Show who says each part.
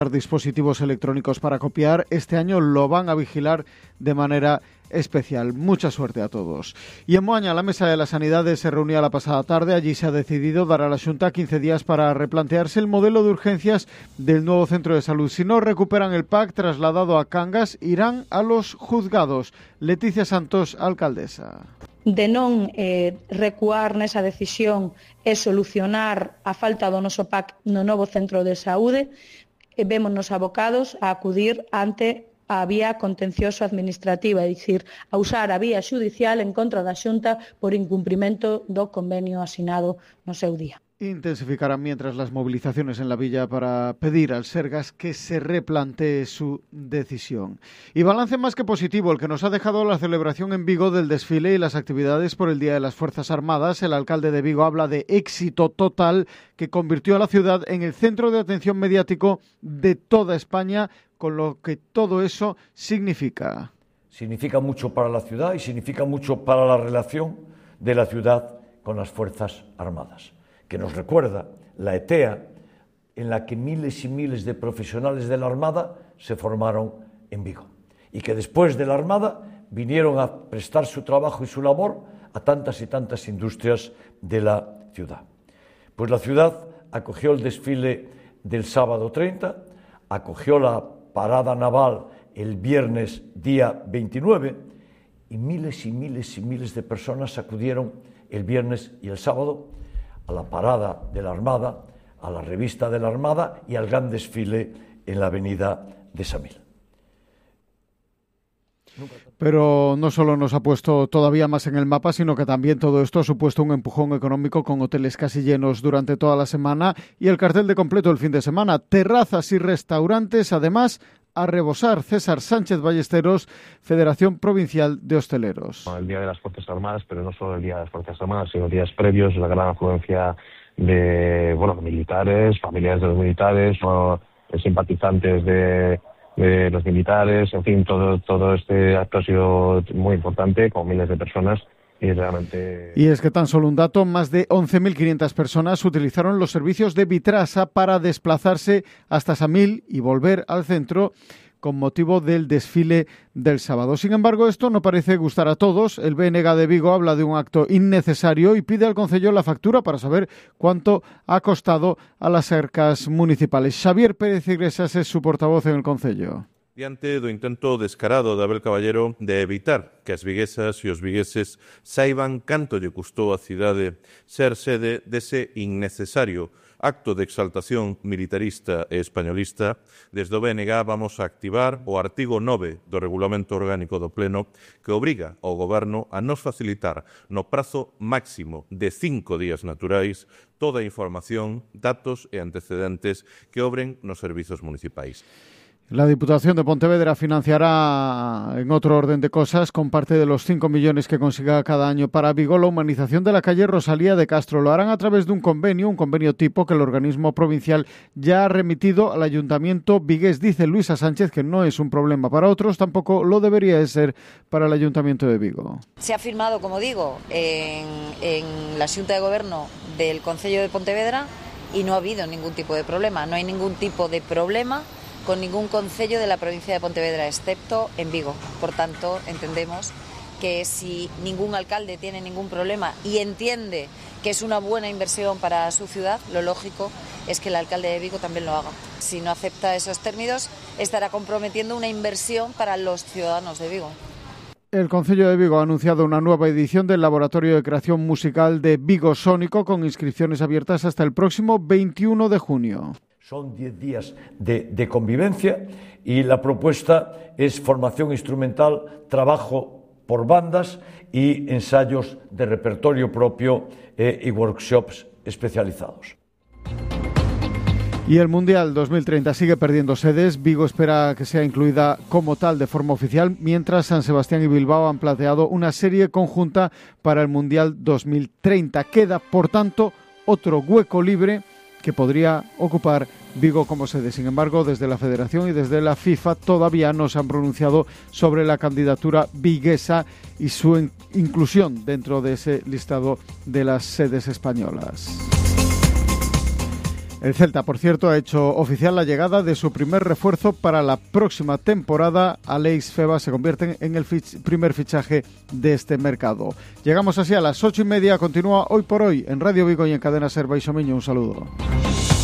Speaker 1: dispositivos electrónicos para copiar. Este año lo van a vigilar de manera especial. Mucha suerte a todos. Y en Moaña, la Mesa de la Sanidade se reunía la pasada tarde. Allí se ha decidido dar a la Xunta 15 días para replantearse el modelo de urgencias del nuevo centro de salud. Si no recuperan el PAC trasladado a Cangas, irán a los juzgados. Leticia Santos, alcaldesa.
Speaker 2: De non recuar nesa decisión e solucionar a falta do noso PAC no novo centro de saúde, vémonos abocados a acudir ante a vía contencioso administrativa, é dicir, a usar a vía xudicial en contra da Xunta por incumprimento do convenio asinado no seu día.
Speaker 1: Intensificarán mientras las movilizaciones en la villa para pedir al Sergas que se replantee su decisión. Y balance más que positivo el que nos ha dejado la celebración en Vigo del desfile y las actividades por el Día de las Fuerzas Armadas. El alcalde de Vigo habla de éxito total que convirtió a la ciudad en el centro de atención mediático de toda España, con lo que todo eso significa.
Speaker 3: Significa mucho para la ciudad y significa mucho para la relación de la ciudad con las Fuerzas Armadas, que nos recuerda la ETEA, en la que miles y miles de profesionales de la Armada se formaron en Vigo, y que después de la Armada vinieron a prestar su trabajo y su labor a tantas y tantas industrias de la ciudad. Pues la ciudad acogió el desfile del sábado 30, acogió la parada naval el viernes día 29, y miles y miles y miles de personas acudieron el viernes y el sábado a la parada de la Armada, a la revista de la Armada y al gran desfile en la avenida de Samil.
Speaker 1: Pero no solo nos ha puesto todavía más en el mapa, sino que también todo esto ha supuesto un empujón económico con hoteles casi llenos durante toda la semana y el cartel de completo el fin de semana. Terrazas y restaurantes, además, a rebosar. César Sánchez Ballesteros, Federación Provincial de Hosteleros.
Speaker 4: El Día de las Fuerzas Armadas, pero no solo el Día de las Fuerzas Armadas, sino días previos, la gran afluencia de militares, familiares de los militares, o simpatizantes de los militares, en fin, todo este acto ha sido muy importante, con miles de personas. Y
Speaker 1: es que tan solo un dato, más de 11.500 personas utilizaron los servicios de Vitrasa para desplazarse hasta Samil y volver al centro con motivo del desfile del sábado. Sin embargo, esto no parece gustar a todos. El BNG de Vigo habla de un acto innecesario y pide al Concello la factura para saber cuánto ha costado a las arcas municipales. Xavier Pérez Iglesias es su portavoz en el Concello.
Speaker 5: Diante do intento descarado de Abel Caballero de evitar que as viguesas e os vigueses saiban canto lle custou a cidade ser sede dese innecesario acto de exaltación militarista e españolista, desde o BNG vamos a activar o artigo 9 do Regulamento Orgánico do Pleno que obriga ao Goberno a nos facilitar no prazo máximo de 5 días naturais toda a información, datos e antecedentes que obren nos servizos municipais.
Speaker 1: La Diputación de Pontevedra financiará, en otro orden de cosas, con parte de los 5 millones que consiga cada año para Vigo, la humanización de la calle Rosalía de Castro. Lo harán a través de un convenio tipo que el organismo provincial ya ha remitido al Ayuntamiento vigués. Dice Luisa Sánchez que no es un problema para otros, tampoco lo debería de ser para el Ayuntamiento de Vigo.
Speaker 6: Se ha firmado, como digo, en la Xunta de Gobierno del Concello de Pontevedra y no ha habido ningún tipo de problema. No hay ningún tipo de problema con ningún concello de la provincia de Pontevedra, excepto en Vigo. Por tanto, entendemos que si ningún alcalde tiene ningún problema y entiende que es una buena inversión para su ciudad, lo lógico es que el alcalde de Vigo también lo haga. Si no acepta esos términos, estará comprometiendo una inversión para los ciudadanos de Vigo.
Speaker 1: El Concello de Vigo ha anunciado una nueva edición del Laboratorio de Creación Musical de Vigo Sónico, con inscripciones abiertas hasta el próximo 21 de junio.
Speaker 3: Son 10 días de convivencia y la propuesta es formación instrumental, trabajo por bandas y ensayos de repertorio propio y workshops especializados.
Speaker 1: Y el Mundial 2030 sigue perdiendo sedes. Vigo espera que sea incluida como tal de forma oficial, mientras San Sebastián y Bilbao han planteado una serie conjunta para el Mundial 2030. Queda, por tanto, otro hueco libre que podría ocupar Vigo como sede. Sin embargo, desde la Federación y desde la FIFA todavía no se han pronunciado sobre la candidatura viguesa y su inclusión dentro de ese listado de las sedes españolas. El Celta, por cierto, ha hecho oficial la llegada de su primer refuerzo para la próxima temporada. Aleix Feba se convierte en el primer fichaje de este mercado. Llegamos así a las 8:30. Continúa Hoy por Hoy en Radio Vigo y en Cadena Ser. Baixo Miño. Un saludo.